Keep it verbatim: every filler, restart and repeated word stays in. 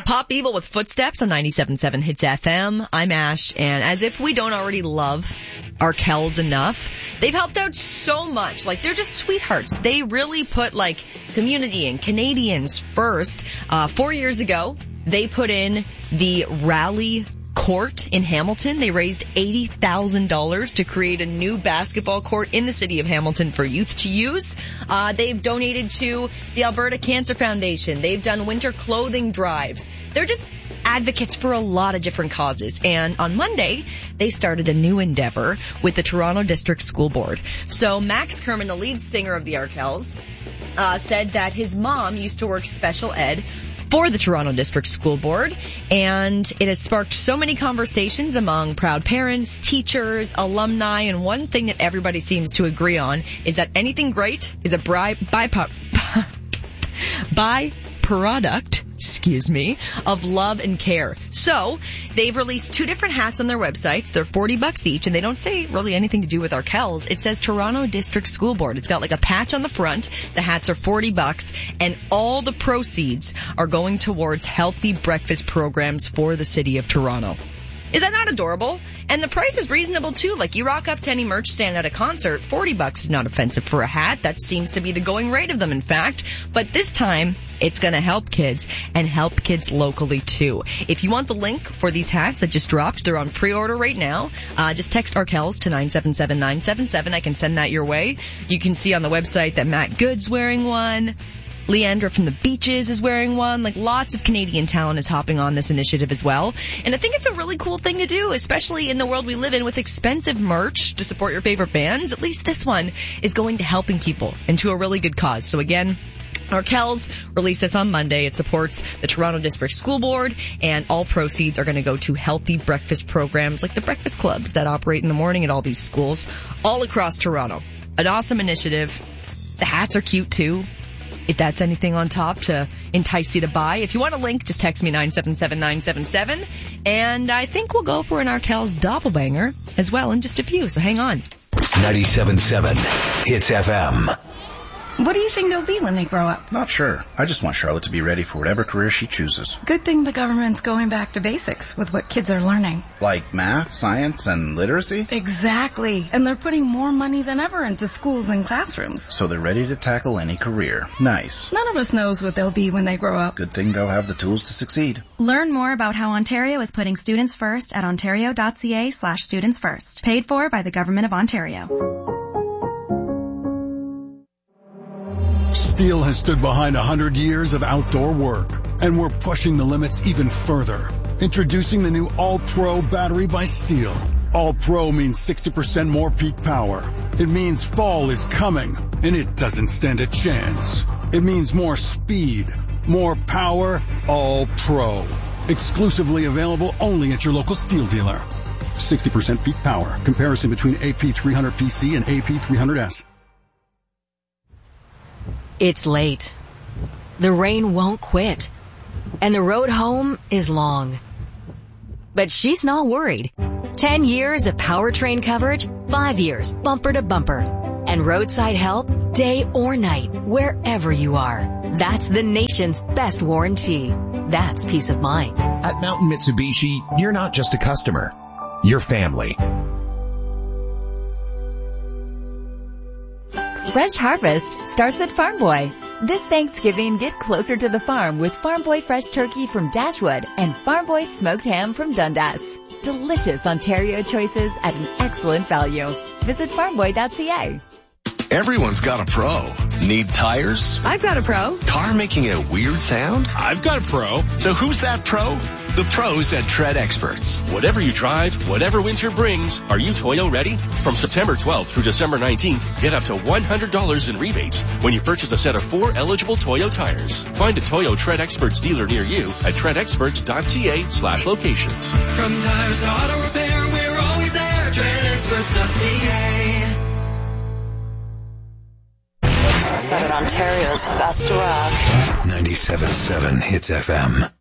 Pop Evil with Footsteps on ninety-seven point seven Hits F M. I'm Ash, and as if we don't already love Arkells enough, they've helped out so much. Like, they're just sweethearts. They really put, like, community and Canadians first. Uh, four years ago, they put in the Rally Court in Hamilton. They raised eighty thousand dollars to create a new basketball court in the city of Hamilton for youth to use. Uh, they've donated to the Alberta Cancer Foundation. They've done winter clothing drives. They're just advocates for a lot of different causes. And on Monday, they started a new endeavor with the Toronto District School Board. So Max Kerman, the lead singer of the Arkells, uh, said that his mom used to work special ed for the Toronto District School Board, and it has sparked so many conversations among proud parents, teachers, alumni, and one thing that everybody seems to agree on is that anything great is a by, by, by product, excuse me, of love and care. So, they've released two different hats on their websites. They're forty bucks each, and they don't say really anything to do with Arkells. It says Toronto District School Board. It's got like a patch on the front. The hats are forty bucks, and all the proceeds are going towards healthy breakfast programs for the city of Toronto. Is that not adorable? And the price is reasonable too. Like, you rock up to any merch stand at a concert, forty bucks is not offensive for a hat. That seems to be the going rate of them, in fact. But this time, it's going to help kids and help kids locally too. If you want the link for these hats that just dropped, they're on pre-order right now. Uh, just text Arkells to nine seven seven nine seven seven. I can send that your way. You can see on the website that Matt Good's wearing one. Leandra from the Beaches is wearing one. Like, lots of Canadian talent is hopping on this initiative as well. And I think it's a really cool thing to do, especially in the world we live in with expensive merch to support your favorite bands. At least this one is going to helping people and to a really good cause. So again, Arkells released this on Monday. It supports the Toronto District School Board, and all proceeds are going to go to healthy breakfast programs like the breakfast clubs that operate in the morning at all these schools all across Toronto. An awesome initiative. The hats are cute too, if that's anything on top to entice you to buy. If you want a link, just text me nine seven seven nine seven seven. And I think we'll go for an Arkells doppelbanger as well in just a few, so hang on. ninety-seven point seven Hits F M. What do you think they'll be when they grow up? Not sure. I just want Charlotte to be ready for whatever career she chooses. Good thing the government's going back to basics with what kids are learning. Like math, science, and literacy? Exactly. And they're putting more money than ever into schools and classrooms. So they're ready to tackle any career. Nice. None of us knows what they'll be when they grow up. Good thing they'll have the tools to succeed. Learn more about how Ontario is putting students first at ontario.ca slash students first. Paid for by the Government of Ontario. Steel has stood behind one hundred years of outdoor work, and we're pushing the limits even further. Introducing the new All-Pro battery by Steel. All-Pro means sixty percent more peak power. It means fall is coming, and it doesn't stand a chance. It means more speed, more power, All-Pro. Exclusively available only at your local Steel dealer. sixty percent peak power. Comparison between A P three hundred P C and A P three hundred S. It's late. The rain won't quit. And the road home is long. But she's not worried. Ten years of powertrain coverage, five years bumper to bumper. And roadside help, day or night, wherever you are. That's the nation's best warranty. That's peace of mind. At Mountain Mitsubishi, you're not just a customer. You're family. Fresh Harvest starts at Farm Boy. This Thanksgiving, get closer to the farm with Farm Boy Fresh Turkey from Dashwood and Farm Boy Smoked Ham from Dundas. Delicious Ontario choices at an excellent value. Visit farm boy dot c a. Everyone's got a pro. Need tires? I've got a pro. Car making a weird sound? I've got a pro. So who's that pro? The pros at Tread Experts. Whatever you drive, whatever winter brings, are you Toyo ready? From September twelfth through December nineteenth, get up to one hundred dollars in rebates when you purchase a set of four eligible Toyo tires. Find a Toyo Tread Experts dealer near you at tread experts dot c a slash locations. From tires to auto repair, we're always there. tread experts dot c a. Southern Ontario's best rock. ninety-seven point seven Hits F M.